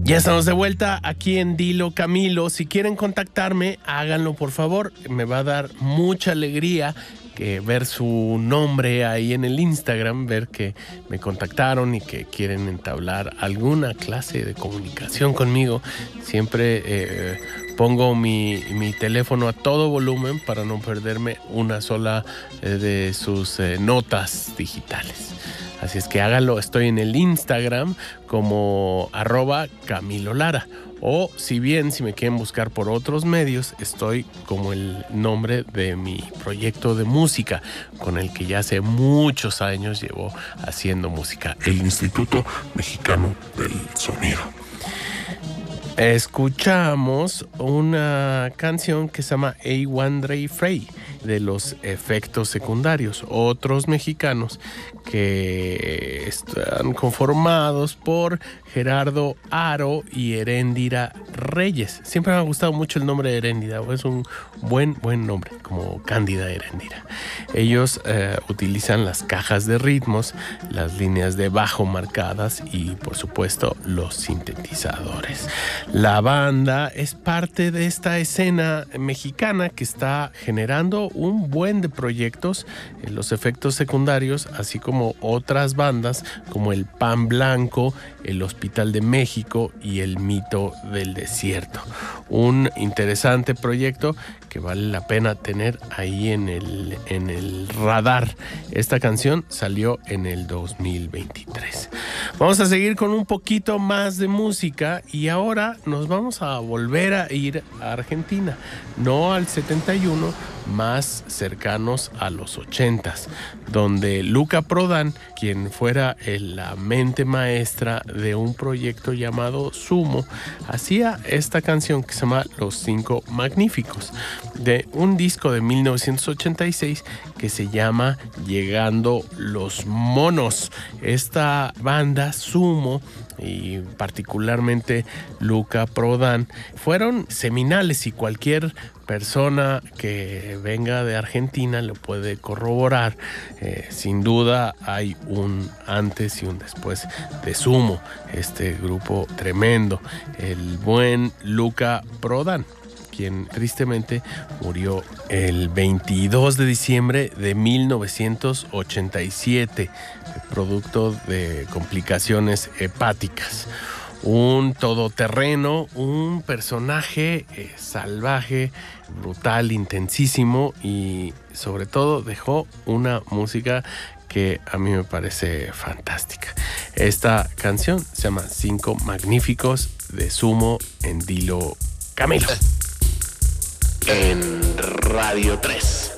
Ya estamos de vuelta aquí en Dilo Camilo. Si quieren contactarme, háganlo por favor. Me va a dar mucha alegría ver su nombre ahí en el Instagram, ver que me contactaron y que quieren entablar alguna clase de comunicación conmigo. Siempre pongo mi teléfono a todo volumen para no perderme una sola de sus notas digitales. Así es que háganlo, estoy en el Instagram como @CamiloLara. O si me quieren buscar por otros medios, estoy como el nombre de mi proyecto de música, con el que ya hace muchos años llevo haciendo música, el Instituto Mexicano del Sonido. Escuchamos una canción que se llama A1 Dre Frey, de Los Efectos Secundarios, otros mexicanos que están conformados por Gerardo Haro y Heréndira Reyes. Siempre me ha gustado mucho el nombre de Heréndira, es un buen nombre, como Cándida Heréndira. Ellos utilizan las cajas de ritmos, las líneas de bajo marcadas y, por supuesto, los sintetizadores. La banda es parte de esta escena mexicana que está generando un buen de proyectos, Los Efectos Secundarios, así como otras bandas como el Pan Blanco, el Hospital de México y el Mito del Desierto. Un interesante proyecto que vale la pena tener ahí en el radar. Esta canción salió en el 2023. Vamos a seguir con un poquito más de música y ahora nos vamos a volver a ir a Argentina, no al 71, más cercanos a los 80s, donde Luca Prodan, quien fuera la mente maestra de un proyecto llamado Sumo, hacía esta canción que se llama Los Cinco Magníficos, de un disco de 1986 que se llama Llegando los Monos. Esta banda Sumo y particularmente Luca Prodan fueron seminales y cualquier persona que venga de Argentina lo puede corroborar. Sin duda hay un antes y un después de Sumo, este grupo tremendo, el buen Luca Prodan, quien tristemente murió el 22 de diciembre de 1987, producto de complicaciones hepáticas. Un todoterreno, un personaje salvaje, brutal, intensísimo y sobre todo dejó una música que a mí me parece fantástica. Esta canción se llama Cinco Magníficos de Sumo en Dilo Camilo. En Radio 3.